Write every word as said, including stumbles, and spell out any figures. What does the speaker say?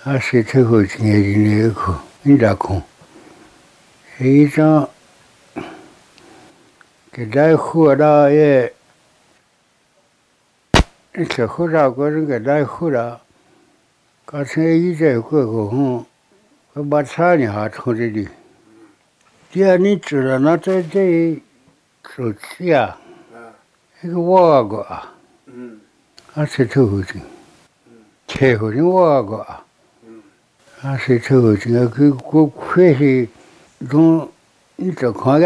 啊，谁最后一年人那个你咋看？一张给咱活到也，你这活到个人给咱活到，刚才一在过个红，我把茶呢还冲这里。第二你知道那在这手机啊，那个娃个啊，啊谁最后一年？最后人娃个啊。啊，谁最后一年？给给快些，从你这看。